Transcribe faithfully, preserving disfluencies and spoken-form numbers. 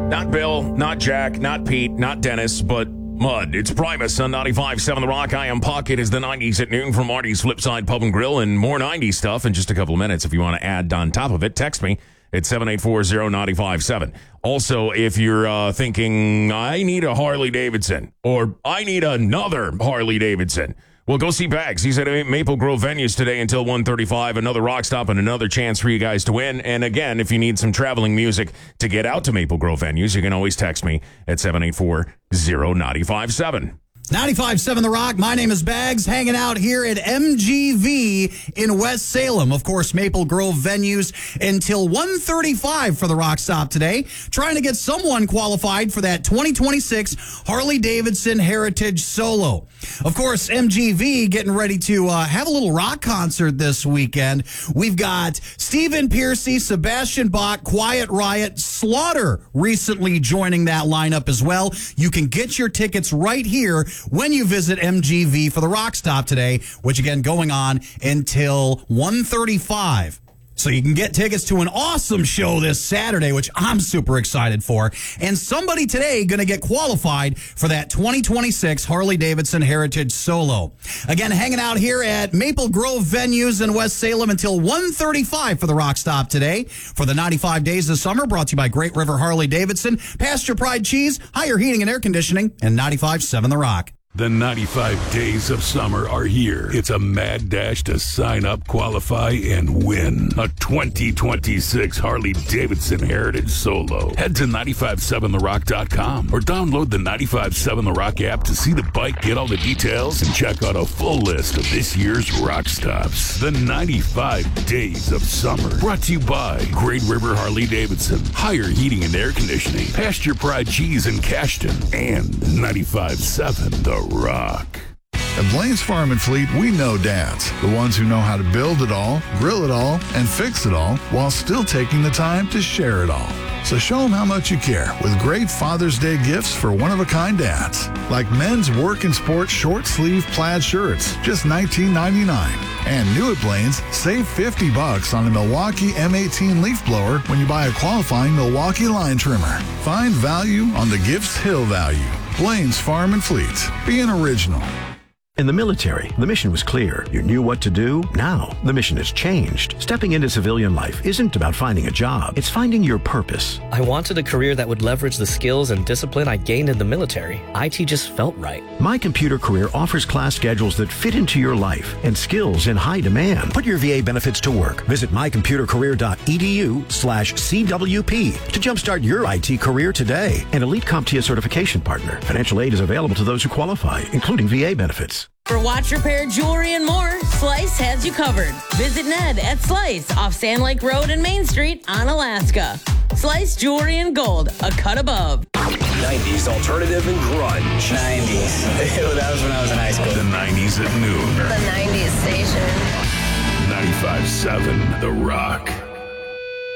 Not Bill, not Jack, not Pete, not Dennis, but Mud. It's Primus on ninety-five point seven The Rock. I am Pocket is the nineties at noon from Marty's Flipside Pub and Grill, and more nineties stuff in just a couple of minutes. If you want to add on top of it, text me at seven eight four zero nine five seven. Also, if you're uh, thinking, I need a Harley Davidson, or I need another Harley Davidson, well, go see Bags. He's at Maple Grove Venues today until one thirty-five. Another rock stop and another chance for you guys to win. And again, if you need some traveling music to get out to Maple Grove Venues, you can always text me at seven eight four zero nine five seven. ninety-five point seven The Rock. My name is Bags, hanging out here at M G V in West Salem. Of course, Maple Grove Venues until one thirty-five for the rock stop today. Trying to get someone qualified for that twenty twenty-six Harley Davidson Heritage Solo. Of course, M G V getting ready to uh, have a little rock concert this weekend. We've got Stephen Pearcy, Sebastian Bach, Quiet Riot, Slaughter recently joining that lineup as well. You can get your tickets right here when you visit M G V for the rock stop today, which again going on until one thirty-five. So you can get tickets to an awesome show this Saturday, which I'm super excited for. And somebody today going to get qualified for that twenty twenty-six Harley Davidson Heritage Solo. Again, hanging out here at Maple Grove Venues in West Salem until one thirty-five for the rock stop today. For the ninety-five days of summer, brought to you by Great River Harley Davidson, Pasture Pride Cheese, Higher Heating and Air Conditioning, and ninety-five point seven The Rock. The ninety-five days of summer are here. It's a mad dash to sign up, qualify, and win a twenty twenty-six Harley Davidson Heritage Solo. Head to nine five seven the rock dot com or download the ninety-five point seven The Rock app to see the bike, get all the details, and check out a full list of this year's rock stops. The ninety-five days of summer. Brought to you by Great River Harley Davidson, Higher Heating and Air Conditioning, Pasture Pride Cheese in Cashton, and ninety-five point seven The Rock. At Blaine's Farm and Fleet, we know dads, the ones who know how to build it all, grill it all, and fix it all while still taking the time to share it all. So show them how much you care with great Father's Day gifts for one-of-a-kind dads, like men's work and sport short-sleeve plaid shirts, just nineteen ninety-nine. And new at Blaine's, save fifty bucks on a Milwaukee M eighteen leaf blower when you buy a qualifying Milwaukee line trimmer. Find value on the Gifts Hill value. Blaine's Farm and Fleet. Being original. In the military, the mission was clear. You knew what to do. Now, the mission has changed. Stepping into civilian life isn't about finding a job. It's finding your purpose. I wanted a career that would leverage the skills and discipline I gained in the military. I T just felt right. My Computer Career offers class schedules that fit into your life and skills in high demand. Put your V A benefits to work. Visit my computer career dot e d u slash C W P to jumpstart your I T career today. An Elite CompTIA certification partner. Financial aid is available to those who qualify, including V A benefits. For watch, repair, jewelry, and more, Slice has you covered. Visit Ned at Slice off Sand Lake Road and Main Street on Alaska. Slice Jewelry and Gold, a cut above. nineties alternative and grunge. nineties. That was when I was in high school. The nineties at noon. The nineties station. ninety-five point seven The Rock.